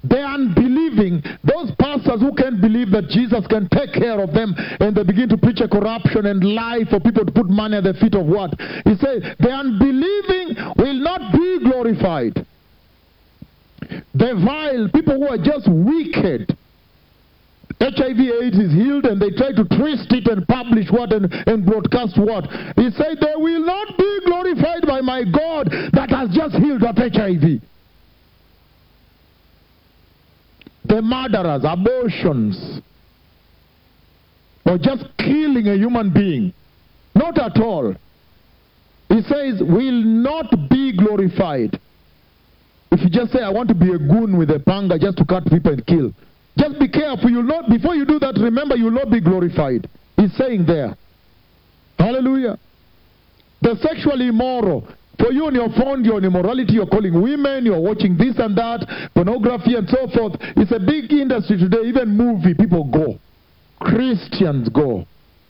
The unbelieving, those pastors who can't believe that Jesus can take care of them, and they begin to preach a corruption and lie for people to put money at the feet of what? He says, the unbelieving will not be glorified. The vile, people who are just wicked. HIV/AIDS is healed and they try to twist it and publish what and broadcast what. He said, they will not be glorified by my God that has just healed that HIV. The murderers, abortions, or just killing a human being. Not at all. He says, will not be glorified. If you just say, I want to be a goon with a panga just to cut people and kill. Just be careful. You'll not, before you do that, remember, you will not be glorified. He's saying there. Hallelujah. The sexually immoral. For you on your phone, you're on immorality, you're calling women, you're watching this and that, pornography and so forth. It's a big industry today. Even movie, people go. Christians go.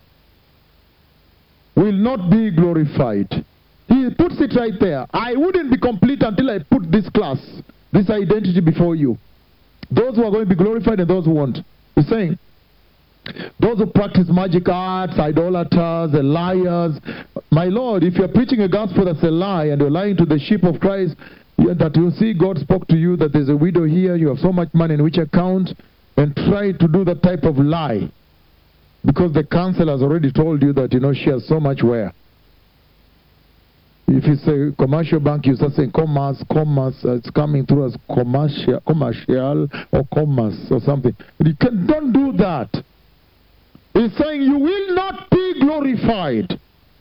Will not be glorified. He puts it right there. I wouldn't be complete until I put this class, this identity before you. Those who are going to be glorified and those who won't. He's saying, those who practice magic arts, idolaters, and liars. My Lord, if you're preaching a gospel that's a lie and you're lying to the sheep of Christ, that you see God spoke to you that there's a widow here, you have so much money in which account, and try to do that type of lie. Because the council has already told you that, she has so much where. If it's a commercial bank, you start saying commerce, it's coming through as commercial or commerce or something. Don't do that. He's saying you will not be glorified.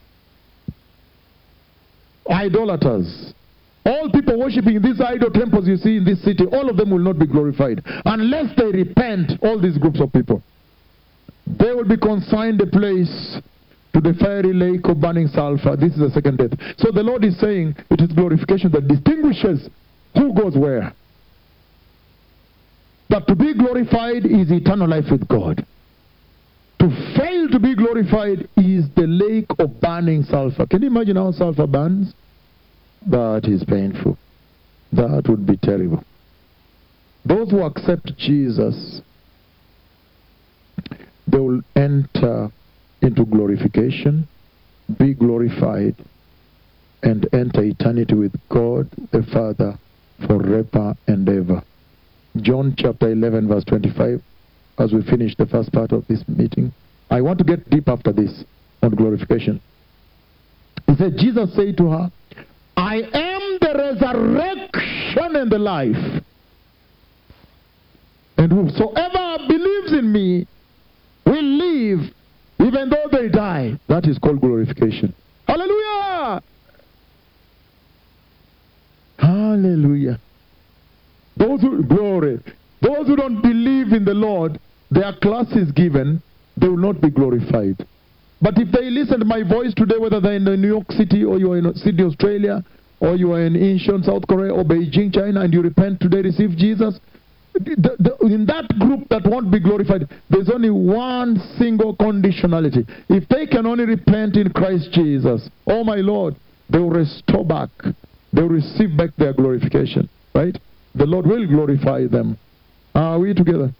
Idolaters. All people worshipping these idol temples you see in this city, all of them will not be glorified. Unless they repent, all these groups of people. They will be consigned a place to the fiery lake of burning sulfur. This is the second death. So the Lord is saying it is glorification that distinguishes who goes where. That to be glorified is eternal life with God. To fail to be glorified is the lake of burning sulfur. Can you imagine how sulfur burns? That is painful. That would be terrible. Those who accept Jesus, they will enter into glorification, be glorified, and enter eternity with God the Father forever and ever. John chapter 11 verse 25, as we finish the first part of this meeting. I want to get deep after this on glorification. He said, Jesus said to her, I am the resurrection and the life. And whosoever believes in me will live even though they die. That is called glorification. Hallelujah! Hallelujah. Those who don't believe in the Lord, their class is given, they will not be glorified. But if they listen to my voice today, whether they're in New York City, or you are in Sydney, Australia, or you are in Incheon, South Korea, or Beijing, China, and you repent today, receive Jesus, in that group that won't be glorified, there's only one single conditionality. If they can only repent in Christ Jesus, oh my Lord, they will restore back. They will receive back their glorification. Right? The Lord will glorify them. Are we together?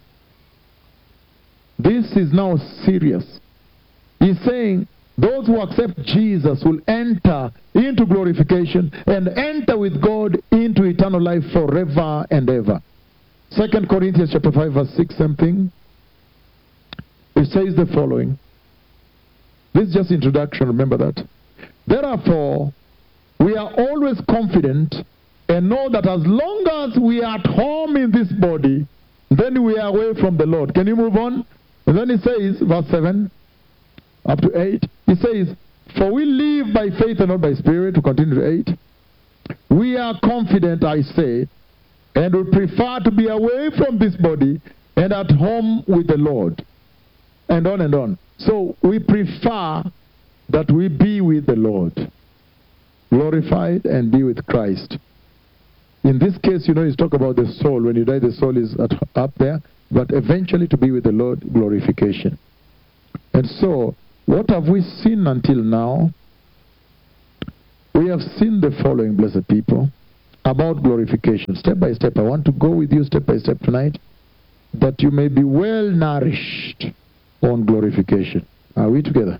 This is now serious. He's saying those who accept Jesus will enter into glorification and enter with God into eternal life forever and ever. 2 Corinthians chapter 5 verse 6 something. It says the following. This is just introduction, remember that. Therefore, we are always confident and know that as long as we are at home in this body, then we are away from the Lord. Can you move on? And then it says, verse 7 up to 8, it says, for we live by faith and not by spirit, to continue to 8. We are confident, I say, and would prefer to be away from this body and at home with the Lord. And on and on. So we prefer that we be with the Lord. Glorified and be with Christ. In this case, he's talking about the soul. When you die, the soul is up there. But eventually to be with the Lord, glorification. And so, what have we seen until now? We have seen the following, blessed people. about glorification. Step by step. I want to go with you step by step tonight, that you may be well nourished on glorification. Are we together?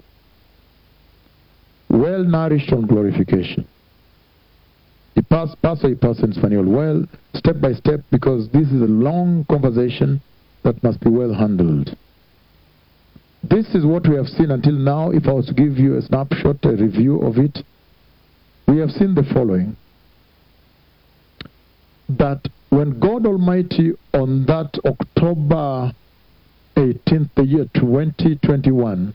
Well nourished on glorification. Paso y paso in Spanish. Well, step by step, because this is a long conversation that must be well handled. This is what we have seen until now. If I was to give you a snapshot, a review of it, we have seen the following. That when God Almighty on that October 18th, the year 2021,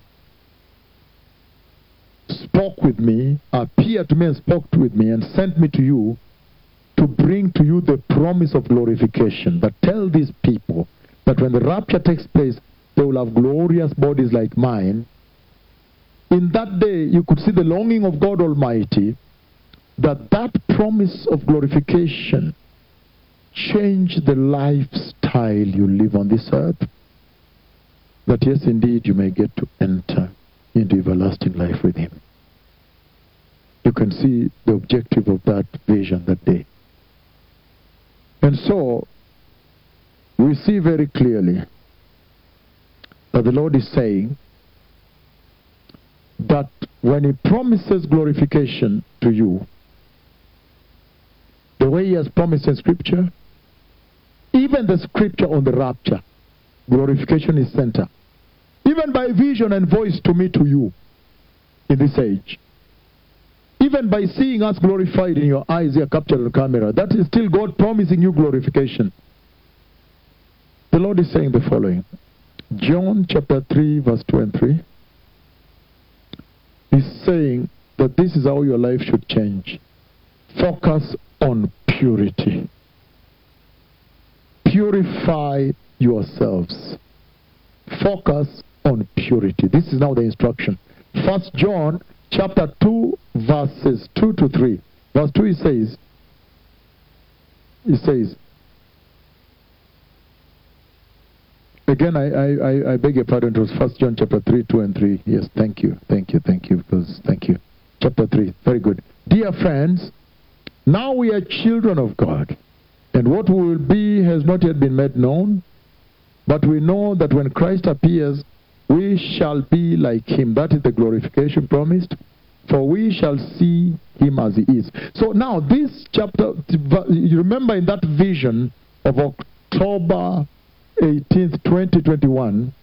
spoke with me, appeared to me and spoke with me and sent me to you to bring to you the promise of glorification. That tell these people that when the rapture takes place, they will have glorious bodies like mine. In that day, you could see the longing of God Almighty that that promise of glorification change the lifestyle you live on this earth. That yes, indeed, you may get to enter into everlasting life with Him. You can see the objective of that vision that day. And so, we see very clearly that the Lord is saying that when He promises glorification to you, the way He has promised in Scripture, even the Scripture on the rapture, glorification is center. Even by vision and voice to me, to you, in this age. Even by seeing us glorified in your eyes here captured on camera, that is still God promising you glorification. The Lord is saying the following. John chapter 3 verse 2 and 3. He's saying that this is how your life should change. Focus on purity. Purify yourselves. Focus on purity. This is now the instruction. 1 John chapter 2 verses 2 to 3. Verse 2 he says, again I beg your pardon, it was 1 John chapter 3, 2 and 3. Yes, thank you, because thank you. Chapter 3, very good. Dear friends, now we are children of God, and what we will be has not yet been made known, but we know that when Christ appears, we shall be like Him. That is the glorification promised. For we shall see Him as He is. So now this chapter, you remember in that vision of October 18th, 2021,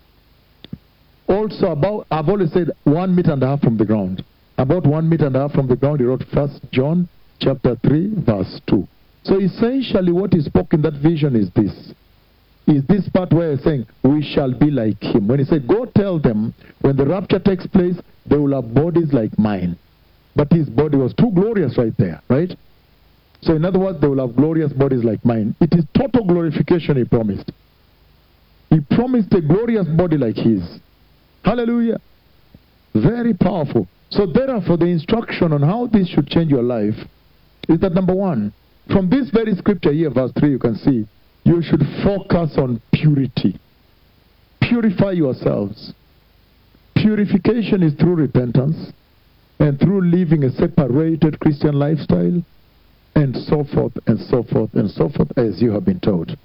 also about, I've always said 1.5 meters from the ground. About 1.5 meters from the ground, he wrote 1 John chapter 3 verse 2. So essentially what he spoke in that vision is this. Is this part where he's saying, we shall be like Him. When he said, go tell them, when the rapture takes place, they will have bodies like mine. But his body was too glorious right there, right? So in other words, they will have glorious bodies like mine. It is total glorification he promised. He promised a glorious body like his. Hallelujah. Very powerful. So therefore, the instruction on how this should change your life is that number one, from this very scripture here, verse 3, you can see, you should focus on purity. Purify yourselves. Purification is through repentance and through living a separated Christian lifestyle, and so forth and so forth and so forth, as you have been told.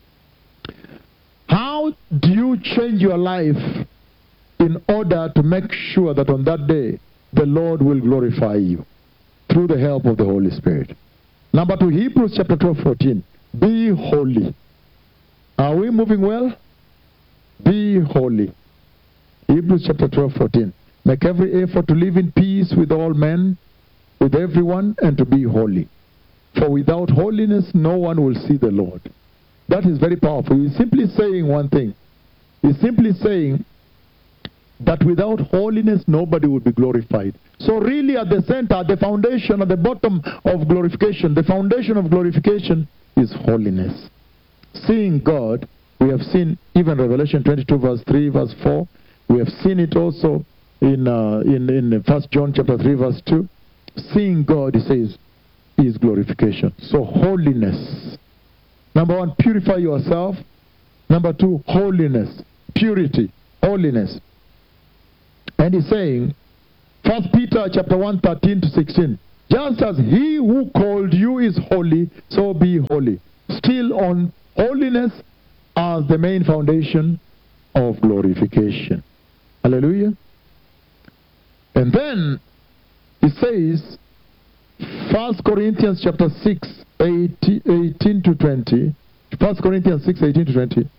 How do you change your life in order to make sure that on that day the Lord will glorify you? Through the help of the Holy Spirit. Number 2, Hebrews chapter 12:14. Be holy. Are we moving well? Be holy. Hebrews chapter 12:14. Make every effort to live in peace with all men, with everyone, and to be holy. For without holiness, no one will see the Lord. That is very powerful. He's simply saying one thing. He's simply saying that without holiness, nobody will be glorified. So really at the center, the foundation, at the bottom of glorification, the foundation of glorification is holiness. Seeing God, we have seen even Revelation 22 verse 3, verse 4. We have seen it also in 1 John chapter 3 verse 2. Seeing God, he says, is glorification. So holiness. Number 1, purify yourself. Number 2, holiness. Purity. Holiness. And he's saying, 1 Peter chapter 1, 13 to 16. Just as he who called you is holy, so be holy. Still on holiness as the main foundation of glorification. Hallelujah. And then he says, 1 Corinthians chapter 6, 18 to 20. 1 Corinthians 6, 18 to 20.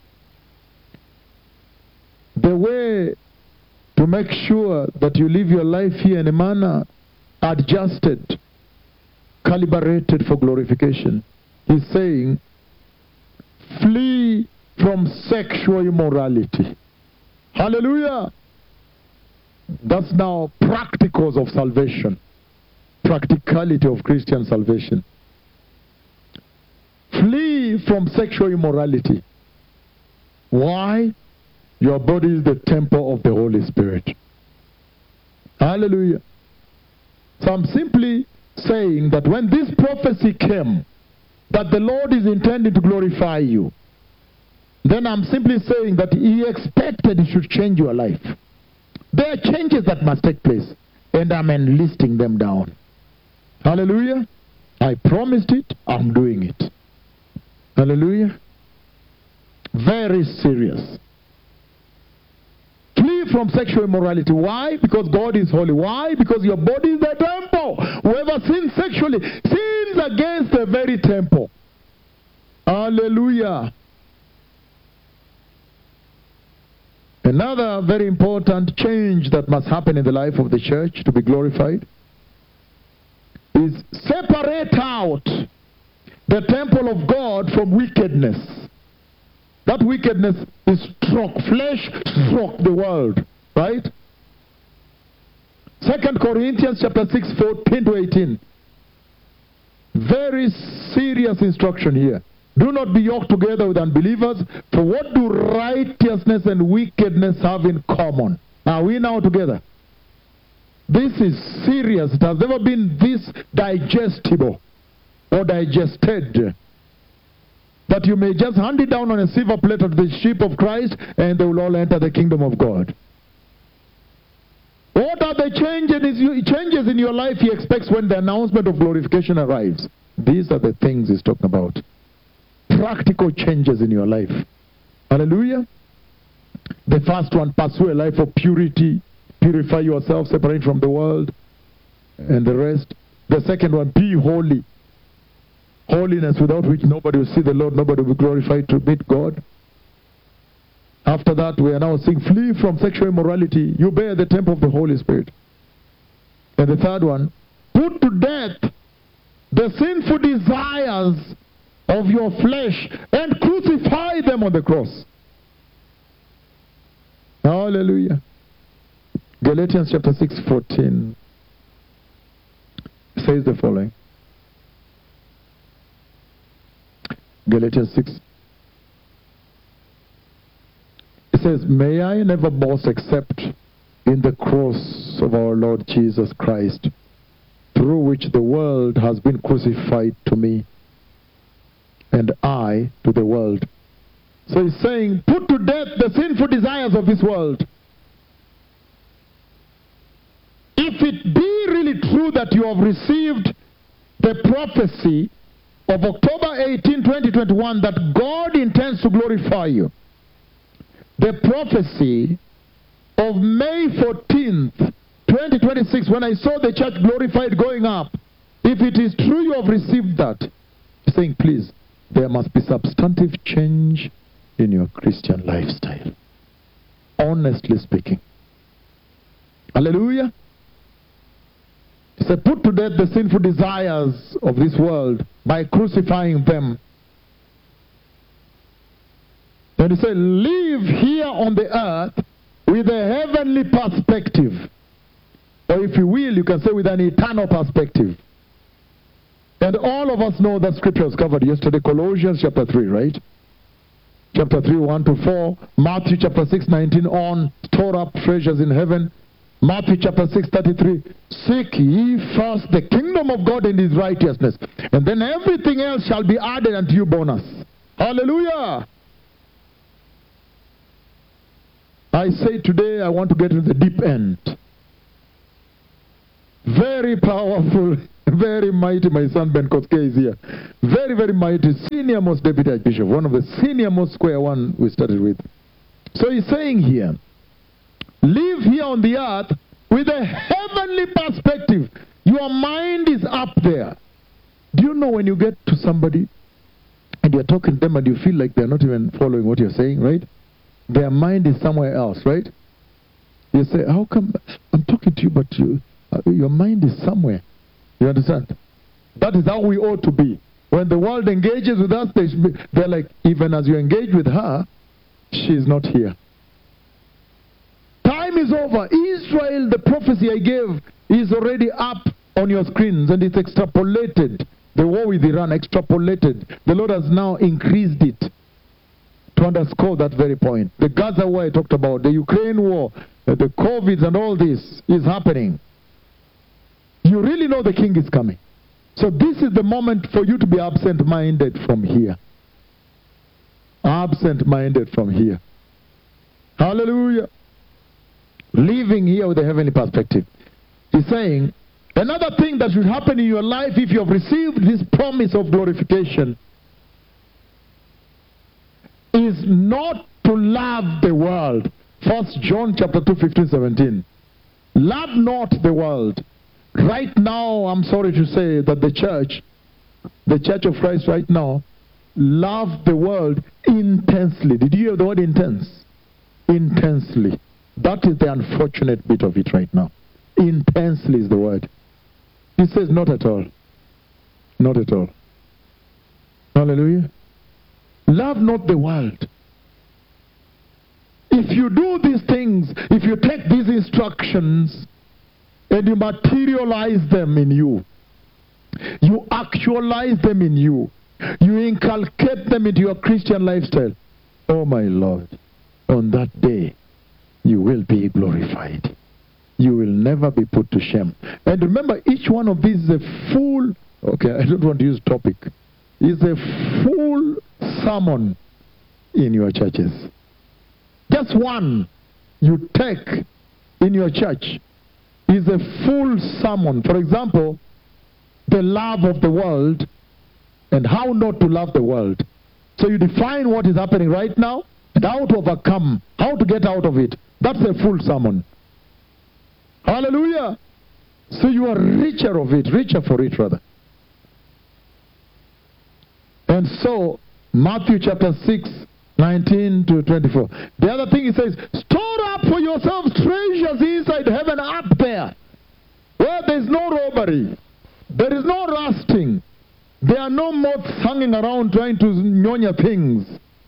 The way to make sure that you live your life here in a manner adjusted, calibrated for glorification. He's saying, flee from sexual immorality. Hallelujah. That's now practicals of salvation. Practicality of Christian salvation. Flee from sexual immorality. Why? Your body is the temple of the Holy Spirit. Hallelujah. So I'm simply saying that when this prophecy came, that the Lord is intending to glorify you, then I'm simply saying that he expected it should change your life. There are changes that must take place, and I'm enlisting them down. Hallelujah. I promised it, I'm doing it. Hallelujah. Very serious. Flee from sexual immorality. Why? Because God is holy. Why? Because your body is the temple. Whoever sins sexually sins against the very temple. Hallelujah. Another very important change that must happen in the life of the church to be glorified is separate out the temple of God from wickedness. That wickedness is flesh struck the world, right? 2 Corinthians chapter 6, 14 to 18. Very serious instruction here. Do not be yoked together with unbelievers, for what do righteousness and wickedness have in common? Are we now together? This is serious. It has never been this digestible or digested, that you may just hand it down on a silver plate of the sheep of Christ and they will all enter the kingdom of God. What are the changes in your life he expects when the announcement of glorification arrives? These are the things he's talking about. Practical changes in your life. Hallelujah. The first one, pursue a life of purity. Purify yourself, separate from the world and the rest. The second one, be holy. Holiness without which nobody will see the Lord, nobody will be glorified to meet God. After that, we are now saying, flee from sexual immorality. You bear the temple of the Holy Spirit. And the third one, put to death the sinful desires of your flesh and crucify them on the cross. Hallelujah. Galatians chapter 6, 14 says the following. Galatians 6. It says, may I never boast except in the cross of our Lord Jesus Christ, through which the world has been crucified to me, and I to the world. So he's saying, put to death the sinful desires of this world. If it be really true that you have received the prophecy of October 18, 2021, that God intends to glorify you, the prophecy of May 14th, 2026, when I saw the church glorified going up, if it is true you have received that, he's saying, please, there must be substantive change in your Christian lifestyle. Honestly speaking. Hallelujah. He said, put to death the sinful desires of this world by crucifying them. Then he said, live here on the earth with a heavenly perspective. Or if you will, you can say with an eternal perspective. And all of us know that scripture was covered yesterday, Colossians chapter 3, right? Chapter 3, 1 to 4. Matthew chapter 6, 19 on, store up treasures in heaven. Matthew chapter 6, 33. Seek ye first the kingdom of God and his righteousness, and then everything else shall be added unto you bonus. Hallelujah. I say today I want to get to the deep end. Very powerful very mighty. My son Ben Koske is here. Very, very mighty. Senior most deputy archbishop. One of the senior most square one we started with. So he's saying here, live here on the earth with a heavenly perspective. Your mind is up there. Do you know when you get to somebody and you're talking to them and you feel like they're not even following what you're saying, right? Their mind is somewhere else, right? You say, how come I'm talking to you, but your mind is somewhere? You understand? That is how we ought to be. When the world engages with us, they're like, even as you engage with her, she's not here. Time is over. Israel, the prophecy I gave, is already up on your screens, and it's extrapolated. The war with Iran, extrapolated. The Lord has now increased it to underscore that very point. The Gaza war I talked about, the Ukraine war, the COVID and all this is happening. You really know the king is coming. So this is the moment for you to be absent-minded from here. Absent-minded from here. Hallelujah. Living here with a heavenly perspective. He's saying, another thing that should happen in your life if you have received this promise of glorification is not to love the world. 1 John chapter 2, 15, 17. Love not the world. Right now, I'm sorry to say that the church of Christ right now, love the world intensely. Did you hear the word intense? Intensely. That is the unfortunate bit of it right now. Intensely is the word. He says not at all. Not at all. Hallelujah. Love not the world. If you do these things, if you take these instructions and you materialize them in you, you actualize them in you, you inculcate them into your Christian lifestyle, oh my Lord, on that day you will be glorified. You will never be put to shame. And remember, each one of these is a full, okay, I don't want to use topic, is a full sermon in your churches. Just one you take in your church is a full sermon. For example, the love of the world and how not to love the world. So you define what is happening right now and how to overcome, how to get out of it. That's a full sermon. Hallelujah. So you are richer of it, richer for it rather. And so, Matthew chapter 6, 19 to 24. The other thing he says, store up for yourselves treasures inside heaven up there, where there is no robbery, there is no rusting, there are no moths hanging around trying to nyonya things.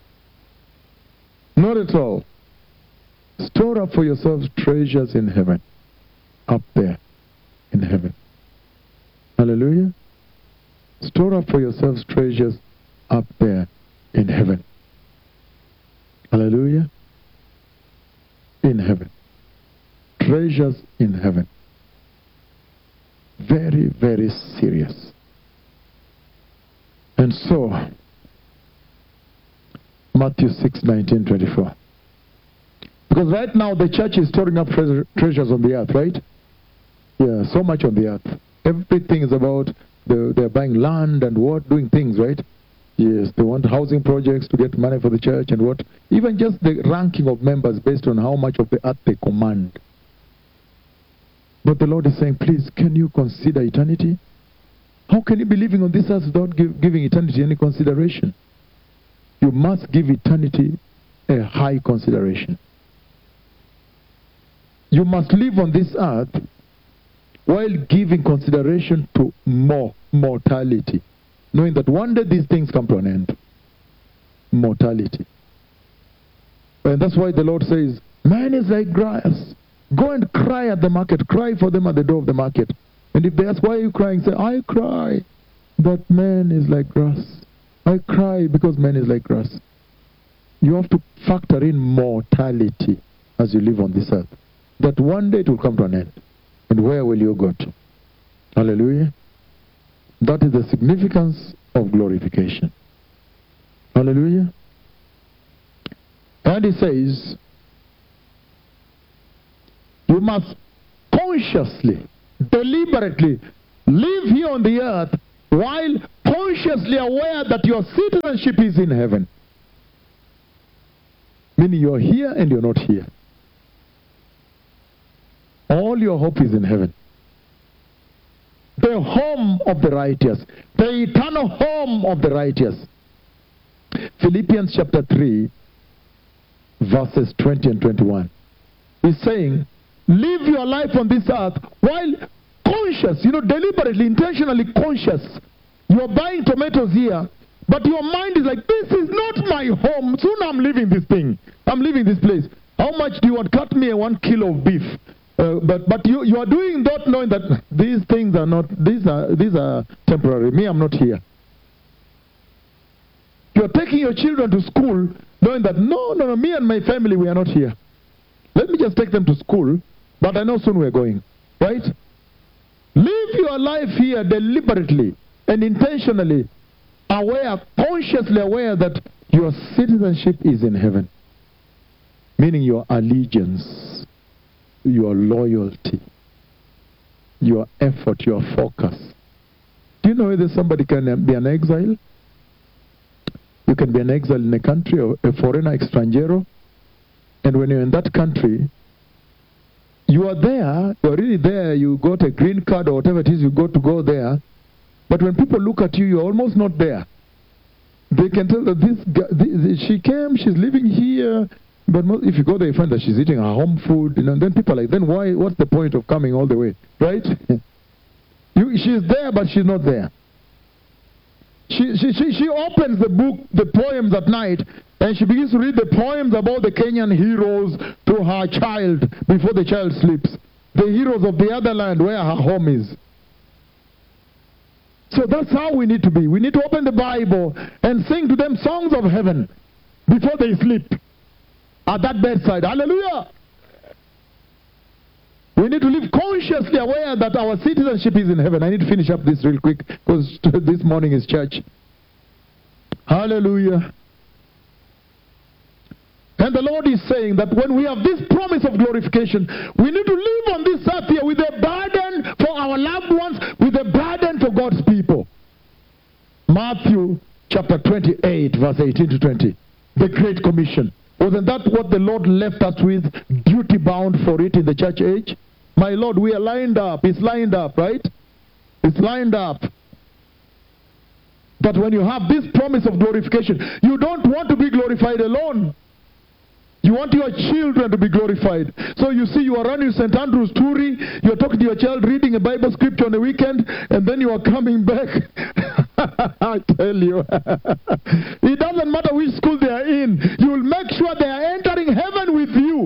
Not at all. Store up for yourselves treasures in heaven, up there in heaven. Hallelujah. Store up for yourselves treasures up there in heaven. Hallelujah. In heaven. Treasures in heaven. Very, very serious. And so, Matthew 6, 19, 24. Because right now the church is storing up treasures on the earth, right? Yeah, so much on the earth. Everything is about, they're buying land and what, doing things, right? Yes, they want housing projects to get money for the church and what. Even just the ranking of members based on how much of the earth they command. But the Lord is saying, please, can you consider eternity? How can you be living on this earth without giving eternity any consideration? You must give eternity a high consideration. You must live on this earth while giving consideration to mortality, knowing that one day these things come to an end. Mortality. And that's why the Lord says, man is like grass. Go and cry at the market. Cry for them at the door of the market. And if they ask, why are you crying? Say, I cry that man is like grass. I cry because man is like grass. You have to factor in mortality as you live on this earth. That one day it will come to an end. And where will you go to? Hallelujah. That is the significance of glorification. Hallelujah. And he says, you must consciously, deliberately live here on the earth while consciously aware that your citizenship is in heaven. Meaning you're here and you're not here. All your hope is in heaven. The home of the righteous. The eternal home of the righteous. Philippians chapter 3, verses 20 and 21. He's saying, live your life on this earth while conscious, deliberately, intentionally conscious. You're buying tomatoes here, but your mind is like, this is not my home. Soon I'm leaving this thing. I'm leaving this place. How much do you want? Cut me 1 kilo of beef. But you are doing that knowing that these things are not, these are temporary. Me, I'm not here. You are taking your children to school knowing that, no, me and my family, we are not here. Let me just take them to school, but I know soon we're going. Right? Live your life here deliberately and intentionally, aware, consciously aware that your citizenship is in heaven. Meaning your allegiance, your loyalty, your effort, your focus. Do you know whether somebody can be an exile? You can be an exile in a country, or a foreigner, extranjero, and when you're in that country, you are there, you're really there, you got a green card or whatever it is, you got to go there, but when people look at you, you're almost not there. They can tell that she came, she's living here, but if you go there, you find that she's eating her home food, and then people are like, then what's the point of coming all the way, right? She's there, but she's not there. She opens the book, the poems at night, and she begins to read the poems about the Kenyan heroes to her child before the child sleeps. The heroes of the other land where her home is. So that's how we need to be. We need to open the Bible and sing to them songs of heaven before they sleep at that bedside. Hallelujah! We need to live consciously aware that our citizenship is in heaven. I need to finish up this real quick because this morning is church. Hallelujah. And the Lord is saying that when we have this promise of glorification, we need to live on this earth here with a burden for our loved ones, with a burden for God's people. Matthew chapter 28, verse 18 to 20. The Great Commission. Wasn't that what the Lord left us with, duty bound for it in the church age? My Lord, we are lined up. It's lined up, right? It's lined up. But when you have this promise of glorification, you don't want to be glorified alone. You want your children to be glorified. So you see, you are running St. Andrew's Turi, you're talking to your child, reading a Bible scripture on the weekend, and then you are coming back. I tell you. It doesn't matter which school they are in. You will make sure they are entering heaven with you.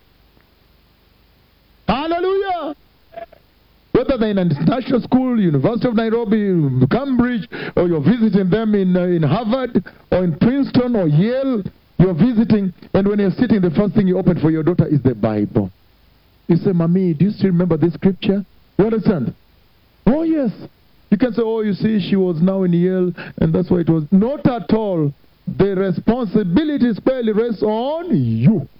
Hallelujah. Whether they're in an international school, University of Nairobi, Cambridge, or you're visiting them in Harvard, or in Princeton, or Yale, you're visiting, and when you're sitting, the first thing you open for your daughter is the Bible. You say, Mommy, do you still remember this scripture? You understand? Oh, yes. You can say, oh, you see, she was now in Yale, and that's why it was. Not at all. The responsibility squarely rests on you.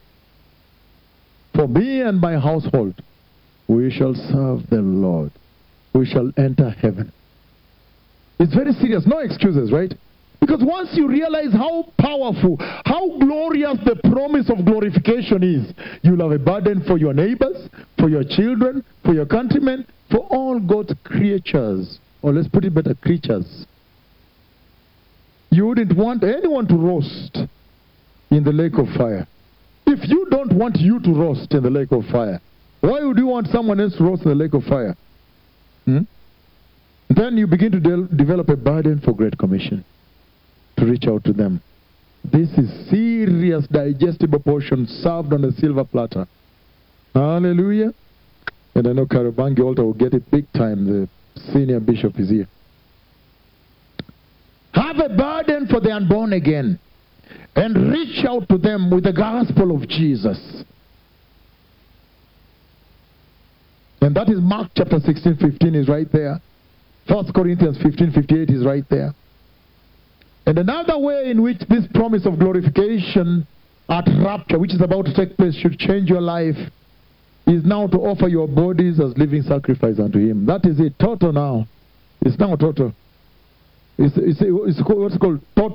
For me and my household, we shall serve the Lord. We shall enter heaven. It's very serious. No excuses, right? Because once you realize how powerful, how glorious the promise of glorification is, you'll have a burden for your neighbors, for your children, for your countrymen, for all God's creatures. Or let's put it better, creatures. You wouldn't want anyone to roast in the lake of fire. If you don't want you to roast in the lake of fire, why would you want someone else to roast in the lake of fire? Then you begin to develop a burden for Great Commission. To reach out to them. This is serious digestible portion served on a silver platter. Hallelujah. And I know Karabangi Altar will get it big time. The senior bishop is here. Have a burden for the unborn again. And reach out to them with the gospel of Jesus. And that is Mark chapter 16:15 is right there. 1 Corinthians 15:58 is right there. And another way in which this promise of glorification at rapture, which is about to take place, should change your life is now to offer your bodies as living sacrifice unto him. That is it. Total now. It's now total. It's what's called total.